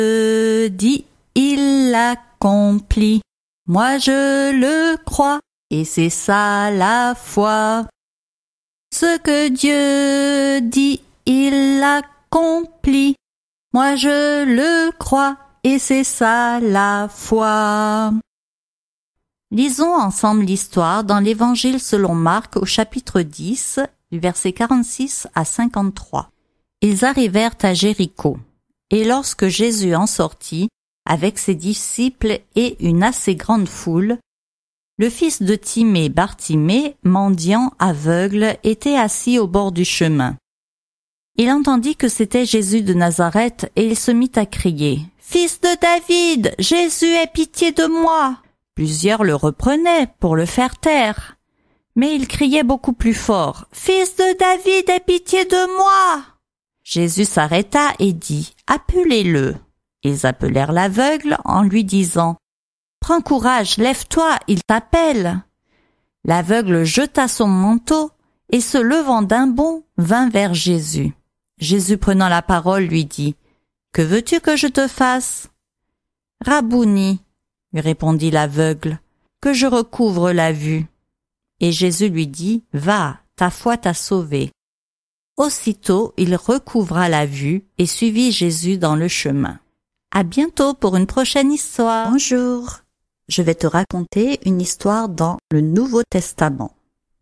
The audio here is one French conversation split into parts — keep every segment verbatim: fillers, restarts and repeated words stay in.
dit, il l'accomplit. Moi je le crois, et c'est ça la foi. Ce que Dieu dit, il l'accomplit. Moi je le crois, et c'est ça la foi. Lisons ensemble l'histoire dans l'Évangile selon Marc au chapitre dix, du verset quarante-six à cinquante-trois. Ils arrivèrent à Jéricho, et lorsque Jésus en sortit, avec ses disciples et une assez grande foule, le fils de Timée, Bartimée, mendiant aveugle, était assis au bord du chemin. Il entendit que c'était Jésus de Nazareth, et il se mit à crier « Fils de David, Jésus, aie pitié de moi !» Plusieurs le reprenaient pour le faire taire. Mais il criait beaucoup plus fort « Fils de David, aie pitié de moi !» Jésus s'arrêta et dit « Appelez-le !» Ils appelèrent l'aveugle en lui disant « Prends courage, lève-toi, il t'appelle !» L'aveugle jeta son manteau et se levant d'un bond, vint vers Jésus. Jésus prenant la parole lui dit « Que veux-tu que je te fasse ?»« Rabouni, » lui répondit l'aveugle, « que je recouvre la vue. » Et Jésus lui dit « Va, ta foi t'a sauvé. » Aussitôt, il recouvra la vue et suivit Jésus dans le chemin. À bientôt pour une prochaine histoire. Bonjour, je vais te raconter une histoire dans le Nouveau Testament.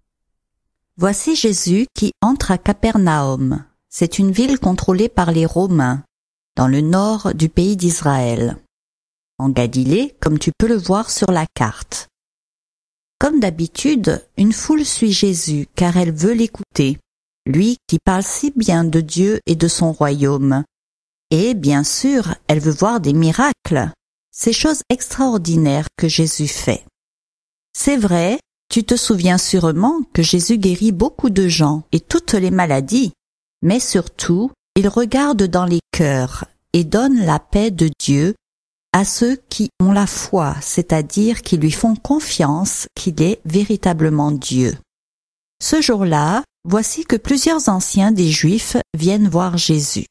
Voici Jésus qui entre à Capernaum. C'est une ville contrôlée par les Romains, dans le nord du pays d'Israël, en Galilée, comme tu peux le voir sur la carte. Comme d'habitude, une foule suit Jésus car elle veut l'écouter, lui qui parle si bien de Dieu et de son royaume. Et, bien sûr, elle veut voir des miracles, ces choses extraordinaires que Jésus fait. C'est vrai, tu te souviens sûrement que Jésus guérit beaucoup de gens et toutes les maladies, mais surtout, il regarde dans les cœurs et donne la paix de Dieu à ceux qui ont la foi, c'est-à-dire qui lui font confiance qu'il est véritablement Dieu. Ce jour-là, voici que plusieurs anciens des Juifs viennent voir Jésus.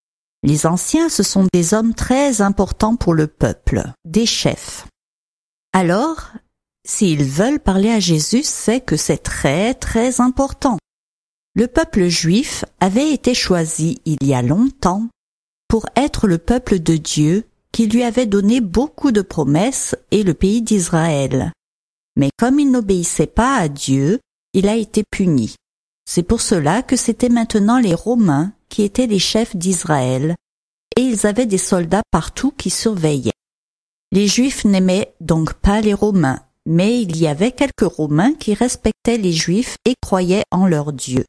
Les anciens, ce sont des hommes très importants pour le peuple, des chefs. Alors, s'ils veulent parler à Jésus, c'est que c'est très, très important. Le peuple juif avait été choisi il y a longtemps pour être le peuple de Dieu qui lui avait donné beaucoup de promesses et le pays d'Israël. Mais comme il n'obéissait pas à Dieu, il a été puni. C'est pour cela que c'était maintenant les Romains qui étaient les chefs d'Israël, et ils avaient des soldats partout qui surveillaient. Les Juifs n'aimaient donc pas les Romains, mais il y avait quelques Romains qui respectaient les Juifs et croyaient en leur Dieu.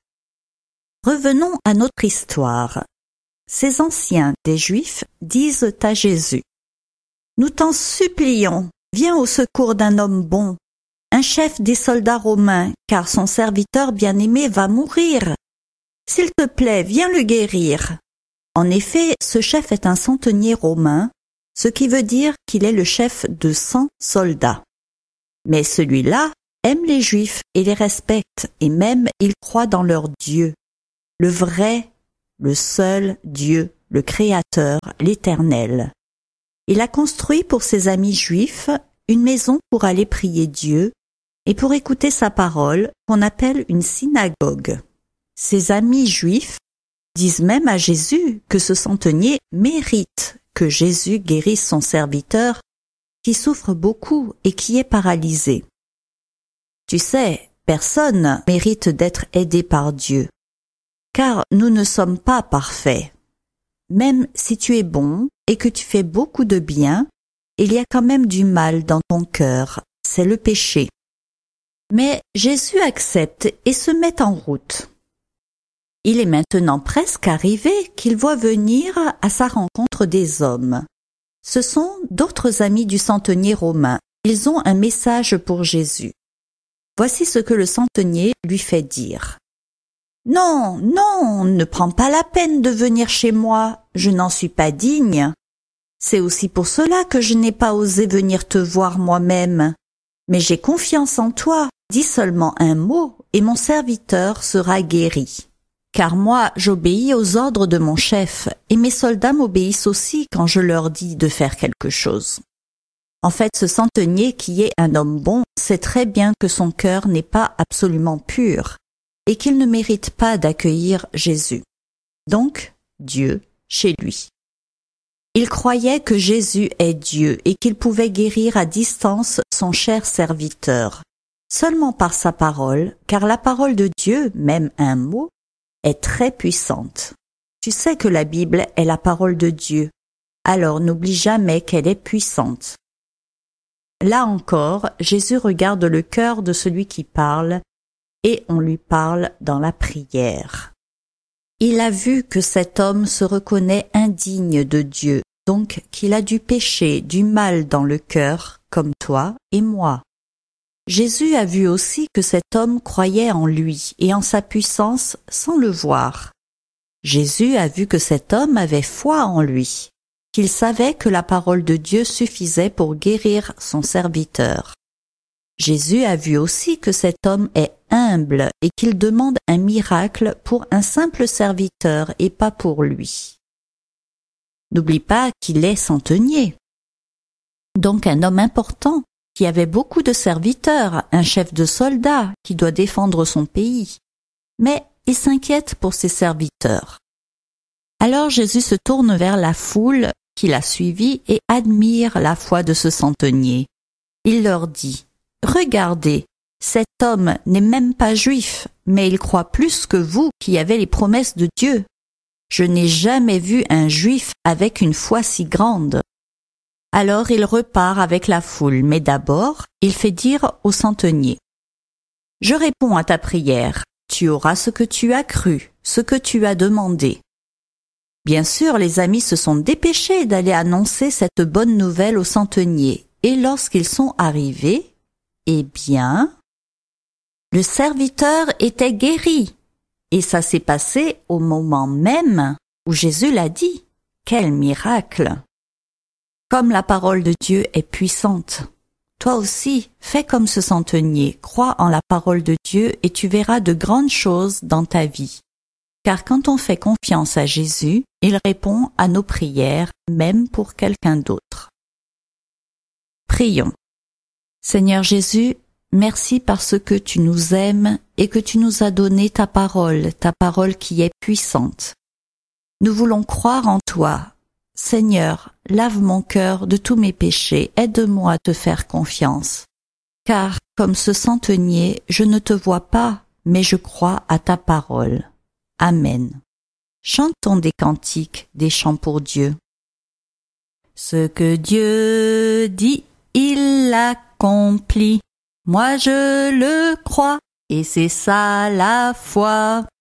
Revenons à notre histoire. Ces anciens des Juifs disent à Jésus « Nous t'en supplions, viens au secours d'un homme bon, un chef des soldats romains, car son serviteur bien-aimé va mourir. S'il te plaît, viens le guérir. » En effet, ce chef est un centenier romain, ce qui veut dire qu'il est le chef de cent soldats. Mais celui-là aime les Juifs et les respecte, et même il croit dans leur Dieu, le vrai, le seul Dieu, le Créateur, l'Éternel. Il a construit pour ses amis juifs une maison pour aller prier Dieu et pour écouter sa parole, qu'on appelle une synagogue. Ses amis juifs disent même à Jésus que ce centenier mérite que Jésus guérisse son serviteur qui souffre beaucoup et qui est paralysé. Tu sais, personne mérite d'être aidé par Dieu, car nous ne sommes pas parfaits. Même si tu es bon et que tu fais beaucoup de bien, il y a quand même du mal dans ton cœur, c'est le péché. Mais Jésus accepte et se met en route. Il est maintenant presque arrivé qu'il voit venir à sa rencontre des hommes. Ce sont d'autres amis du centenier romain. Ils ont un message pour Jésus. Voici ce que le centenier lui fait dire. « Non, non, ne prends pas la peine de venir chez moi, je n'en suis pas digne. C'est aussi pour cela que je n'ai pas osé venir te voir moi-même. Mais j'ai confiance en toi, dis seulement un mot et mon serviteur sera guéri. » car moi j'obéis aux ordres de mon chef, et mes soldats m'obéissent aussi quand je leur dis de faire quelque chose. En fait, ce centenier qui est un homme bon sait très bien que son cœur n'est pas absolument pur, et qu'il ne mérite pas d'accueillir Jésus. Donc, Dieu chez lui. Il croyait que Jésus est Dieu et qu'il pouvait guérir à distance son cher serviteur, seulement par sa parole, car la parole de Dieu, même un mot, est très puissante. Tu sais que la Bible est la parole de Dieu, alors n'oublie jamais qu'elle est puissante. Là encore, Jésus regarde le cœur de celui qui parle, et on lui parle dans la prière. Il a vu que cet homme se reconnaît indigne de Dieu, donc qu'il a du péché, du mal dans le cœur, comme toi et moi. Jésus a vu aussi que cet homme croyait en lui et en sa puissance sans le voir. Jésus a vu que cet homme avait foi en lui, qu'il savait que la parole de Dieu suffisait pour guérir son serviteur. Jésus a vu aussi que cet homme est humble et qu'il demande un miracle pour un simple serviteur et pas pour lui. N'oublie pas qu'il est centenier, donc un homme important qui avait beaucoup de serviteurs, un chef de soldats qui doit défendre son pays. Mais il s'inquiète pour ses serviteurs. Alors Jésus se tourne vers la foule qui l'a suivi et admire la foi de ce centenier. Il leur dit: « Regardez, cet homme n'est même pas juif, mais il croit plus que vous qui avez les promesses de Dieu. Je n'ai jamais vu un juif avec une foi si grande. » Alors il repart avec la foule, mais d'abord, il fait dire au centenier: « Je réponds à ta prière, tu auras ce que tu as cru, ce que tu as demandé. » Bien sûr, les amis se sont dépêchés d'aller annoncer cette bonne nouvelle au centenier, et lorsqu'ils sont arrivés, eh bien, le serviteur était guéri, et ça s'est passé au moment même où Jésus l'a dit. Quel miracle! Comme la parole de Dieu est puissante, toi aussi, fais comme ce centenier, crois en la parole de Dieu et tu verras de grandes choses dans ta vie. Car quand on fait confiance à Jésus, il répond à nos prières, même pour quelqu'un d'autre. Prions. Seigneur Jésus, merci parce que tu nous aimes et que tu nous as donné ta parole, ta parole qui est puissante. Nous voulons croire en toi. Seigneur, lave mon cœur de tous mes péchés, aide-moi à te faire confiance. Car, comme ce centenier, je ne te vois pas, mais je crois à ta parole. Amen. Chantons des cantiques, des chants pour Dieu. Ce que Dieu dit, il l'accomplit. Moi je le crois, et c'est ça la foi.